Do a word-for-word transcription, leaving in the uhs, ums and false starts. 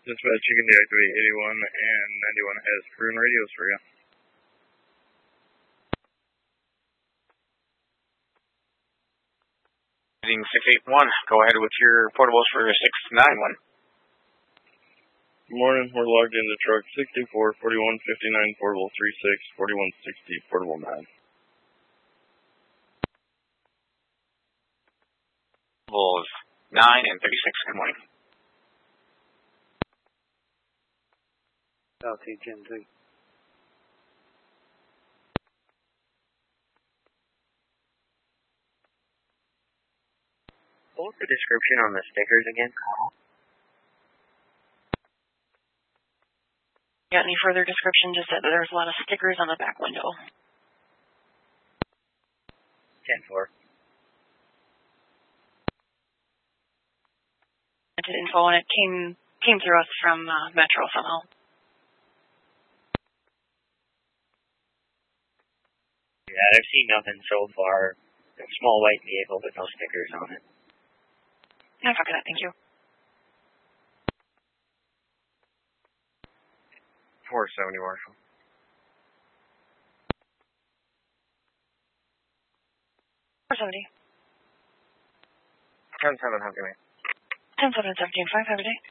Dispatch, you can deactivate eighty-one and ninety-one has Korean radios for you. six eight one, go ahead with your portables for six nine one. Good morning, we're logged into truck sixty-four, forty-one fifty-nine, portable three six, forty-one sixty, portable nine. Portables nine and thirty-six, good morning. South Gen three. What was the description on the stickers again? Got any further description? Just that there's a lot of stickers on the back window. ten four. Info, and it came came through us from uh, Metro somehow. Yeah, I've seen nothing so far. A small white vehicle with no stickers on it. Yeah, copy that. Thank you. four seventy, Marshall. four seventy. ten seven, have a good night. ten seven seventeen five, have a day.